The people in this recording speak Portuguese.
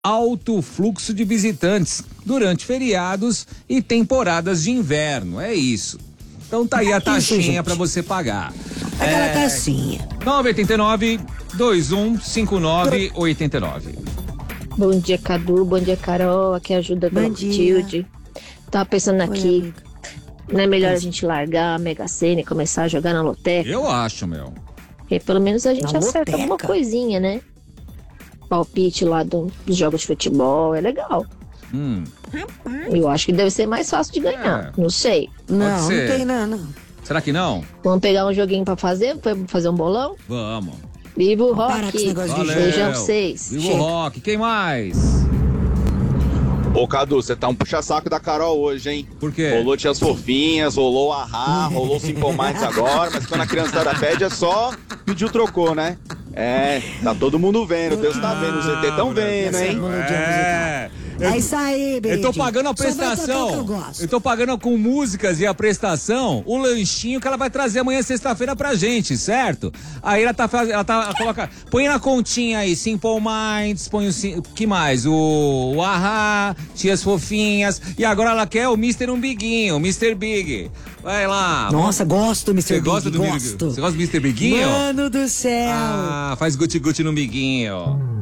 alto fluxo de visitantes durante feriados e temporadas de inverno. É isso. Então tá aí a taxinha pra você pagar. Aquela taxinha. 989-2159-89. Bom dia, Cadu. Bom dia, Carol. Aqui ajuda da Matilde. Tava pensando aqui, não é melhor a gente largar a Mega Sena e começar a jogar na loteca? Eu acho, meu. Porque pelo menos a gente Na acerta loteca? alguma coisinha, né? Palpite lá dos jogos de futebol, é legal. Eu acho que deve ser mais fácil de ganhar. Não sei. Não ser. tem não. Será que não? Vamos pegar um joguinho pra fazer? Vamos fazer um bolão? Vamos. Viva o Para com esse rock! negócio de Beijão pra Valeu. vocês. Viva o Chega. rock. Quem mais? Ô, Cadu, você tá um puxa-saco da Carol hoje, hein? Por quê? Rolou Tias Fofinhas, rolou Ahá, rolou Simple Minds agora, mas quando a criançada pede é só pediu, trocou, né? É, tá todo mundo vendo, Deus tá vendo, os ET tão vendo, hein? É isso aí, Eu Benedito. tô pagando a Só vai tocar o que eu prestação. gosto. Eu tô pagando com músicas e a prestação, o lanchinho que ela vai trazer amanhã sexta-feira pra gente, certo? Aí ela coloca, põe na continha aí, Simple Minds, põe o que mais? O Ahá, Tias Fofinhas, e agora ela quer o Mr. Umbiguinho, o Mr. Big. Vai lá. Nossa, gosto, Mr. Você Big, gosta do gosto. Você gosta do Mr. Biguinho? Mano do céu. Ah, faz guti-guti no Biguinho.